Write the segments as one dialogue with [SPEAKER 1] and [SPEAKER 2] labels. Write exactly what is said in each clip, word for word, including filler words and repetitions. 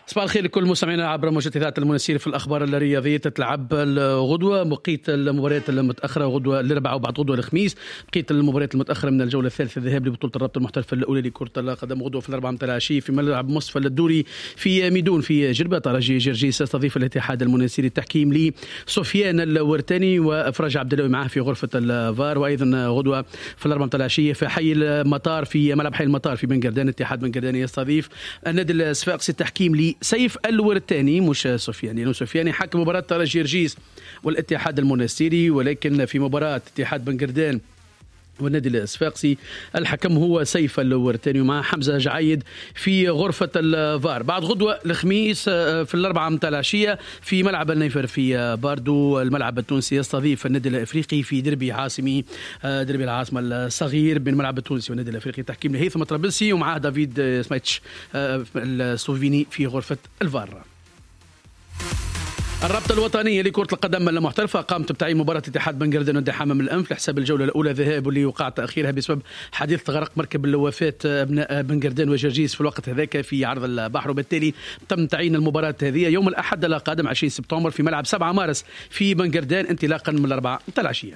[SPEAKER 1] صباح الخير لكل مستمعينا عبر موجة إذاعة المنسير في الأخبار الرياضية. تتلعب الغدوة بقيت المباريات المتأخرة غدوة الأربعاء وبعد غدوة الخميس. بقيت المباريات المتأخرة من الجولة الثالثة الذهاب لبطولة الرابطة المحترفة الأولى لكرة القدم غدوة في الأربعاء متاع العشية في ملعب مصفى الدوري في ميدون في جربة. ترجي جرجيس يستضيف الاتحاد المنسيري التحكيم لسفيان الورتاني وافراج عبد الله معه في غرفة الفار. وأيضا غدوة في الأربعاء متاع العشية في حي المطار في ملعب حي المطار في بن قردان. اتحاد بن قردان يستضيف النادي الصفاقسي التحكيم لي سيف الورتاني مش سفياني، لأنه سفياني حكم مباراة ترجي جرجيس والاتحاد المنسيري، ولكن في مباراة اتحاد بن قردان والنادي الصفاقسي الحكم هو سيف الورتاني مع حمزة جعيد في غرفة الفار. بعد غدوة الخميس في الأربعة متاع العشية في ملعب النيفر في باردو الملعب التونسي يستضيف النادي الأفريقي في دربي عاصمي دربي العاصمة الصغير بين الملعب التونسي والنادي الأفريقي تحكيم لهيثم طرابلسي ومعه دافيد سمايتش السلوفيني في غرفة الفار. الرابطة الوطنية لكرة القدم المحترفة قامت بتعيين مباراة اتحاد بن قردان ودي حمام الأنف لحساب الجولة الأولى ذهاب واللي وقع تأخيرها بسبب حادث غرق مركب الوفاة أبناء بن قردان وجرجيس في الوقت هذاك في عرض البحر، وبالتالي تم تعيين المباراة هذه يوم الأحد القادم عشرين سبتمبر في ملعب سبعة مارس في بن قردان انطلاقا من الأربعة متاع العشية.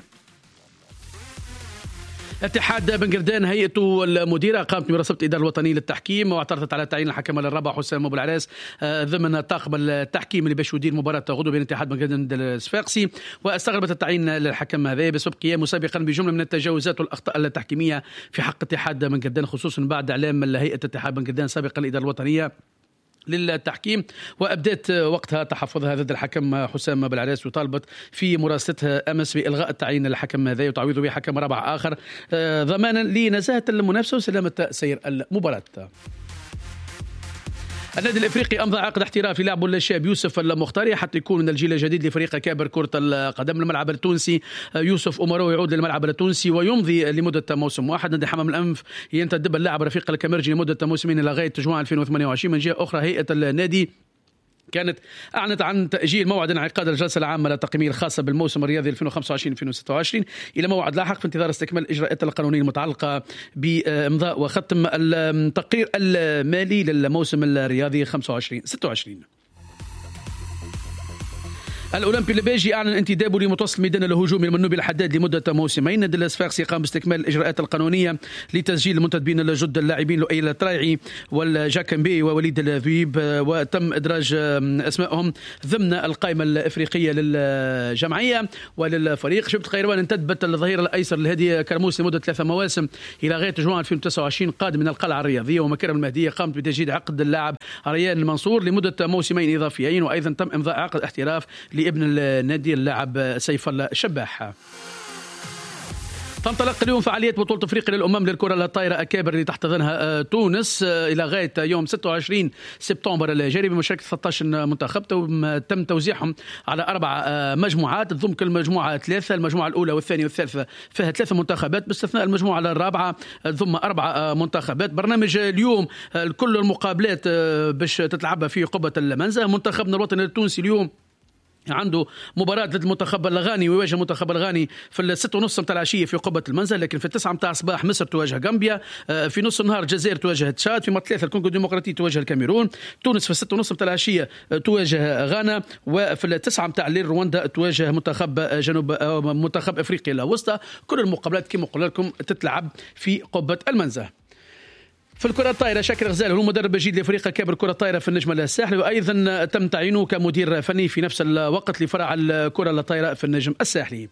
[SPEAKER 1] اتحاد بن قردان هيئته المديرة قامت بمراسلة الإدارة الوطنية للتحكيم واعترضت على تعيين الحكم الرابع حسام أبو العراس ضمن طاقم التحكيم اللي باش يدير مباراة غدوة بين اتحاد بن قردان الصفاقسي، واستغربت التعيين للحكم هذا بسبب قيامه سابقا بجملة من التجاوزات والأخطاء التحكيمية في حق اتحاد بن قردان، خصوصا بعد إعلام هيئة اتحاد بن قردان سابقا الإدارة الوطنية للتحكيم وأبدت وقتها تحفظها ضد الحكم حسام بالعراس وطالبت في مراسلتها أمس بإلغاء التعيين للحكم هذا وتعويضه بحكم رابع آخر ضمانا لنزاهة المنافسة وسلامة سير المباراة. النادي الافريقي امضى عقد احترافي لاعبه الشاب يوسف المختاري حتى يكون من الجيل الجديد لفريق كابر كرة القدم الملعب التونسي. يوسف أمرو يعود للملعب التونسي ويمضي لمدة موسم واحد. نادي حمام الأنف ينتدب اللاعب رفيق الكاميرجي لمدة موسمين لغاية جوان ألفين وثمانية وعشرين. من جهة أخرى هيئة النادي كانت أعلنت عن تأجيل موعد انعقاد الجلسة العامة التقييمية الخاصة بالموسم الرياضي ألفين وخمسة وعشرين ألفين وستة وعشرين إلى موعد لاحق في انتظار استكمال الإجراءات القانونية المتعلقة بإمضاء وختم التقرير المالي للموسم الرياضي خمسة وعشرين ستة وعشرين. الأولمبي البيجي أعلن انتدابه لمتوسط الميدان الهجومي المنوبي الحداد لمدة موسمين. نادي الصفاقسي قام باستكمال الإجراءات القانونية لتسجيل المنتدبين الجد اللاعبين لؤي الطرايعي والجاكمبي ووليد الذويب، وتم إدراج أسمائهم ضمن القائمة الإفريقية للجمعية وللفريق. شبت خيروان انتدبت الظهير الأيسر الهادي كرموس لمدة ثلاثة مواسم إلى غاية جوان ألفين وتسعة وعشرين قادم من القلعة الرياضية. ومكرم المهدية قامت بتجديد عقد اللاعب ريان المنصور لمدة موسمين إضافيين، وأيضا تم إمضاء عقد احتراف لابن النادي اللاعب سيف الله الشباح. تنطلق اليوم فعاليات بطولة افريقيا للامم للكرة الطايرة اكابر اللي تحتضنها تونس الى غاية يوم ستة وعشرين سبتمبر الجاري بمشاركة ثلاثة عشر منتخب. تم توزيعهم على اربع مجموعات تضم كل مجموعة ثلاثة. المجموعة الاولى والثانية والثالثة فيها ثلاثة منتخبات باستثناء المجموعة الرابعة تضم اربع منتخبات. برنامج اليوم كل المقابلات باش تتلعبها في قبة المنزه. منتخبنا الوطني التونسي اليوم عنده مباراة ضد المنتخب الغاني ويواجه المنتخب الغاني في الستة ونص متاع العشية في قبة المنزل، لكن في التسعة متاع الصباح مصر تواجه غامبيا، في نص النهار الجزائر تواجه تشاد، في ثلاثة الكونغو الديمقراطي تواجه الكاميرون، تونس في الستة ونص متاع العشية تواجه غانا، وفي التسعة متاع الليل رواندا تواجه منتخب جنوب منتخب افريقيا الوسطى. كل المقابلات كما قلنا لكم تتلعب في قبة المنزه. في الكرة الطائرة شاكر غزال هو المدرب الجديد لفريق كابر كرة الطائرة في النجم الساحلي، وأيضا تم تعيينه كمدير فني في نفس الوقت لفرع الكرة الطائرة في النجم الساحلي.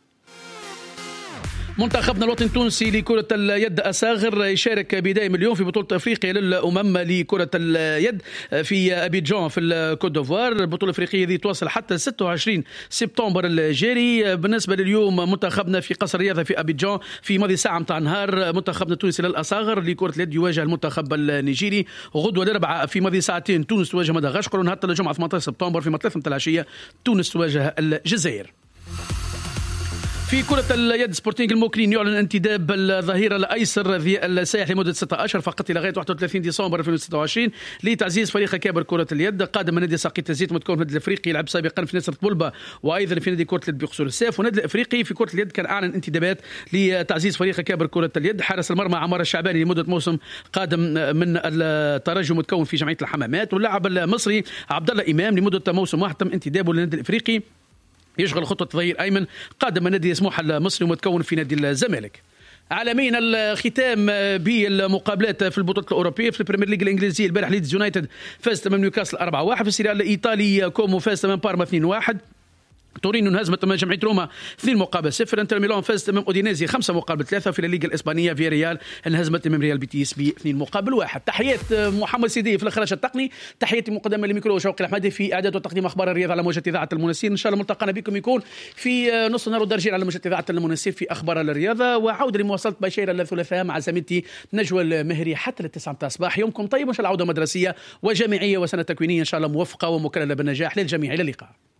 [SPEAKER 1] منتخبنا الوطني التونسي لكرة اليد أصاغر يشارك بداية من اليوم في بطولة أفريقيا للأمم لكرة اليد في أبيجان في الكوت ديفوار. البطولة الأفريقية هذه تواصل حتى ستة وعشرين سبتمبر الجاري. بالنسبة لليوم منتخبنا في قصر الرياضة في أبيجان في ماضي ساعة متاع نهار منتخبنا التونسي للأصاغر لكرة اليد يواجه المنتخب النيجيري. غدوة الأربعاء في ماضي ساعتين تونس تواجه مدغشقر، ونهار الجمعة ثمانية عشر سبتمبر في ثلاثة متاع العشية تونس تواجه الجزائر. في كرة اليد سبورتينغ الموكلين يعلن انتداب الظهير الايسر ذي الساحل لمدة ستة اشهر فقط الى غاية واحد وثلاثين ديسمبر ألفين وستة وعشرين لتعزيز فريق كابر كرة اليد. قادم من نادي ساقية الزيت متكون في النادي الافريقي، يلعب سابقا في نصرة بولبا وايضا في نادي كرة اليد بقصور السيف. والنادي الافريقي في كرة اليد كان اعلن انتدابات لتعزيز فريق كابر كرة اليد. حارس المرمى عمار الشعباني لمدة موسم قادم من الترجي متكون في جمعية الحمامات. واللاعب المصري عبد الله امام لمدة موسم واحد تم انتدابه للنادي الافريقي، يشغل خطة ظهير أيمن قادم من نادي سموحة المصري ومتكون في نادي الزمالك. عالميا الختام بالمقابلات في البطولة الأوروبية. في البريمير ليج الإنجليزية البارح ليدز يونايتد فاز أمام نيوكاسل أربعة واحد. في السيريا الإيطالي كومو فاز أمام بارما اثنين واحد. تورينو انهزمت امام جمعيه روما اثنين مقابل صفر. انتر ميلان فازت امام اودينيزي خمسة مقابل ثلاثة. في الليغا الاسبانيه في ريال انهزمت امام ريال بيتيس باثنين مقابل واحد. تحيات محمد سيدي في الاخراج التقني، تحياتي مقدمه لميكرو شوقي الاحمدي في اعداد وتقديم اخبار الرياضه على موجه اذاعه المنسين. ان شاء الله ملتقانا بكم يكون في نص نهار ودرجين على موجه اذاعه المنسين في اخبار الرياضه. وعوده لمواصله بشير الثلاثاء مع زميلتي نجوى المهري حتى التاسعة متاع الصباح. يومكم طيب، وان شاء الله عوده مدرسيه وجامعيه وسنه تكوينيه ان شاء الله موفقه ومكلله بالنجاح للجميع. الى اللقاء.